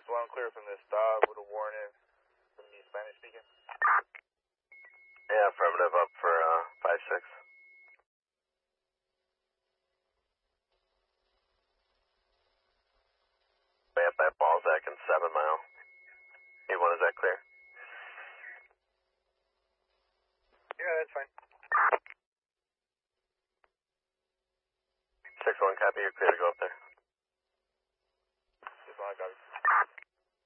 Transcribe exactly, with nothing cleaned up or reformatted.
one clear from this stop with a warning from the Spanish speaking. Yeah, affirmative up for uh, five six. Way up at Balzac and seven mile. A one, is that clear? Yeah, that's fine. six one, copy, you're clear to go up there. Just one, I got it.